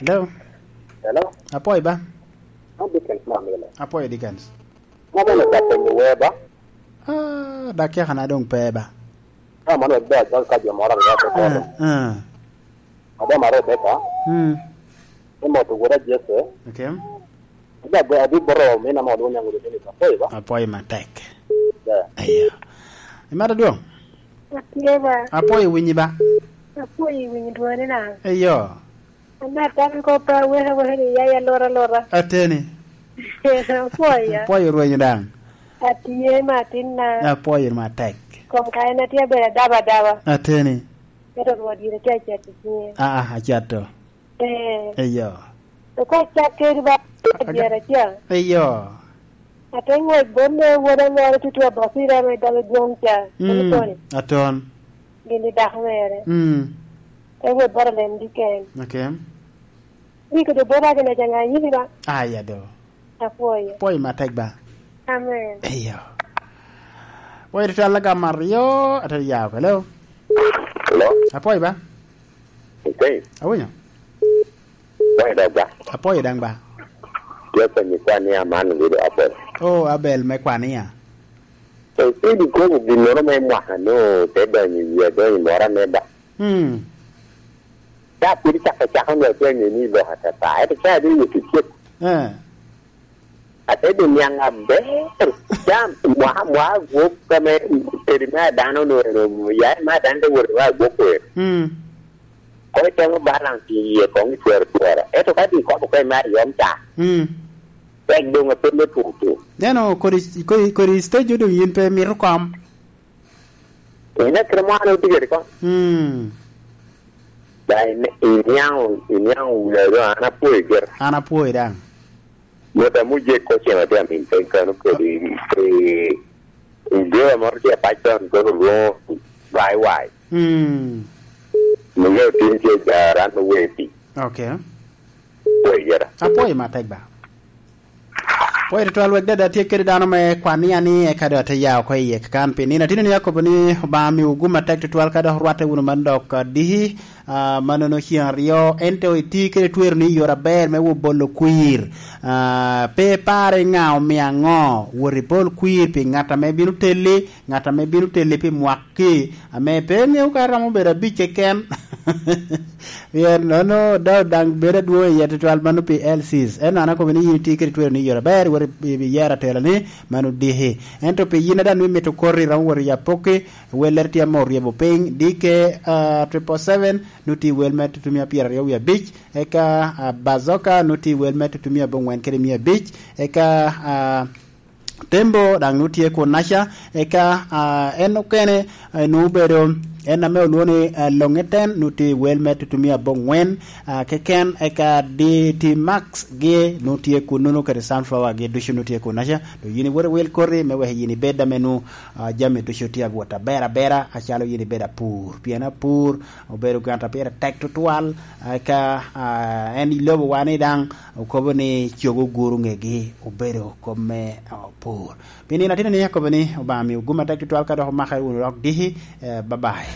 Hello. Hello. Apoy ba? Ang Dickens mamila. Apoy Dickens. Mo ba na sa weba? Dakya kana dong peba. Mano ba ka jo mora ga ko. Ada maro beta. Mo to gora jese. Okay. Ada ba adi boro me na mo do nyangu de ni apoy ba? Apoy matek. Ya. Ayo. Imara do. Apoy winyi ba? Apoy winyi do ni na. Ayo. Anda tan ko pa we ya lora. Atene. Apoy ya. Apoy ruwenyi dang. Atiye matin na. Apoy matek. Kom kaya na tiya bera daba. Atene. Pero wadi re kya tiye. Achato. Ayo. Ko chake ba biara kya. Ayo. Atengo bonne wala ngara tutu basira me dal goncha. Aton. Gini dahmere. Ewe baralen diken. Okay. Iko de bora gena janga yini ba. Aya do. Apoy. Apoy matek ba. Amen. Ayo. Wait to alaga Mario at a yaw. Hello. Hello. Apoy ba? Okay. Awinyo. Wai da ba. Apoy dang ba. Ya pa ni kwa ni amanu de apoy. Oh, Abel me kwani ya. So di ko di no me mwa no te da ni ya do ni mora me ba. Da pi ta ka no te ni lo ha ta ta ta di ni ki. Ate di yang abe jam mwa go ka me te na da no ya ma dan de wor wa go ko. Ko te mo balang ti ye ko ni fuera. Eto ka di ko ko ma yom ta. Ek dong pe me putu. Neno kori stage do yin pe mir kom. Ina kremano tigere ko. Dai inyang le do ana puiger. Ana pui dang. Mo ta muje ko chena de min pe kanu ko di inde amor ke paitan ko ro wai. Mo yo tin je jaran we ti. Okay. Puiger. Apoy matek ba. Poe to alwe dada tie kere dano me kwani ani e kada ta ya ko ye kan pe ni na tinni yakob ni ba mi uguma tek to al kada ruate wunu mandok dihi manono hian rio ente o ti kere tuer ni yora ber me wo bolo queer pe pare ngao mi ango wori bol queer pe ngata me binu tele pe mwaki ame pe ne ukara mo bera biche ken ya no da dang bera duo ya to al manu pe LCs ana ko ni ti kere tuer ni yora ber wori bi yara tela ni manu dihi ento pe yina dan mi meto korri ram wori ya poke welerti amor yebo ping dike 777 nuti welmet tumia pira ya beach eka bazoka nuti welmet tumia bongwen kedemia beach eka tembo dang nuti ko nasha eka enokene nubero ena me olone longeten nuti welmet tumia bongwen keken eka DT max ge nuti ko nono kare sunflower ge dushu nuti ko nasha do yini wore wel korre me we yini beda menu jamme dushu tia gota bera achalo yini beda pour piena pour obero ganta pera tek total eka eni lobo wane dang ko bone chogo guru ngegi obero komme pour pini na tinani yakobani obami guma tek total ka do ma khay won rok dihi bye bye.